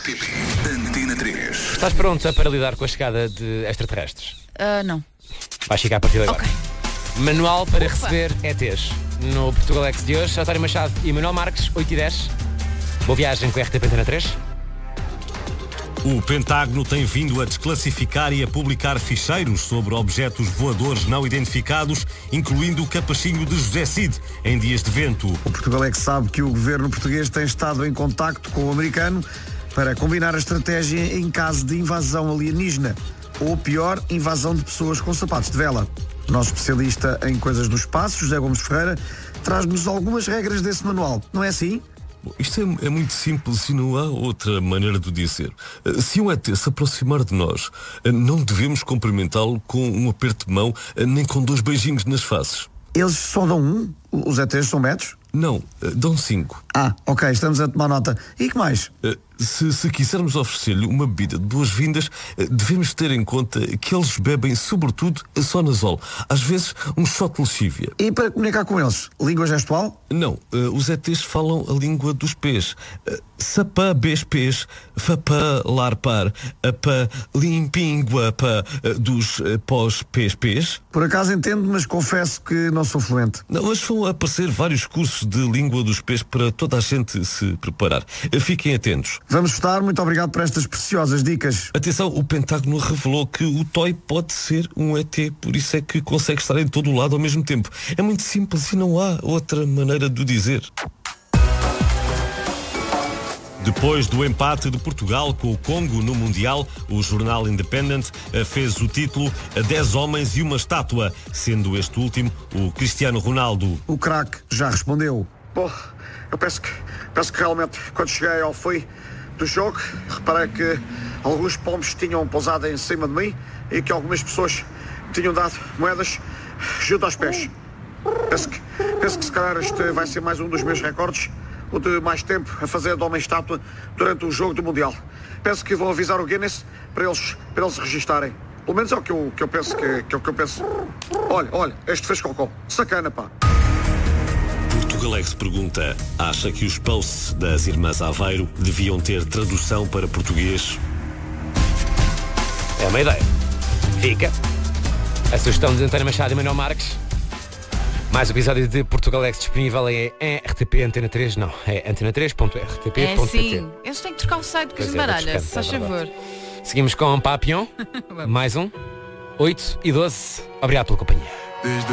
RTP Antena 3. Estás pronta para lidar com a chegada de extraterrestres? Não. Vais chegar a partir de agora. Ok. Manual para receber ETs. No Portugalex de hoje, António Machado e Manuel Marques, 8h10. Boa viagem com a RTP Antena 3. O Pentágono tem vindo a desclassificar e a publicar ficheiros sobre objetos voadores não identificados, incluindo o capachinho de José Cid, em dias de vento. O Portugalex sabe que o governo português tem estado em contacto com o americano para combinar a estratégia em caso de invasão alienígena, ou pior, invasão de pessoas com sapatos de vela. O nosso especialista em coisas do espaço, José Gomes Ferreira, traz-nos algumas regras desse manual. Não é assim? Isto é muito simples e não há outra maneira de o dizer. Se um ET se aproximar de nós, não devemos cumprimentá-lo com um aperto de mão, nem com 2 beijinhos nas faces. Eles só dão um? Os ETs são métodos? Não, dão 5. Ok, estamos a tomar nota. E que mais? Se quisermos oferecer-lhe uma bebida de boas-vindas, devemos ter em conta que eles bebem, sobretudo, só nasol. Às vezes, um shot de lexívia. E para comunicar com eles? Língua gestual? Não, os ETs falam a língua dos pés. Sapá, bes, pés, fapá, larpar, apá, limpingua, pá, dos pós, pés. Por acaso entendo, mas confesso que não sou fluente. Não, mas vão aparecer vários cursos de língua dos pés para toda a gente se preparar. Fiquem atentos. Vamos estar, muito obrigado por estas preciosas dicas. Atenção, o Pentágono revelou que o toy pode ser um ET, por isso é que consegue estar em todo o lado ao mesmo tempo. É muito simples e não há outra maneira de o dizer. Depois do empate de Portugal com o Congo no Mundial, o jornal Independent fez o título 10 homens e uma estátua, sendo este último o Cristiano Ronaldo. O craque já respondeu. Bom, eu penso que realmente, quando cheguei ao fim do jogo, reparei que alguns pombos tinham pousado em cima de mim e que algumas pessoas tinham dado moedas junto aos pés. Penso que se calhar este vai ser mais um dos meus recordes, o de mais tempo a fazer de homem-estátua durante o jogo do Mundial. Penso que vou avisar o Guinness para eles registarem. Pelo menos é o que eu penso que é o que eu penso. Olha, este fez cocó. Sacana, pá. Portugalex pergunta: acha que os posts das Irmãs Aveiro deviam ter tradução para português? É uma ideia. Fica a sugestão de António Machado e Manuel Marques. Mais um episódio de Portugalex disponível em RTP Antena 3. Não, é antena3.rtp.pt. É sim. Eles têm que trocar o site com as baralhas, se faz favor. Seguimos com Papillon. Mais um. 8 e 12. Obrigado pela companhia.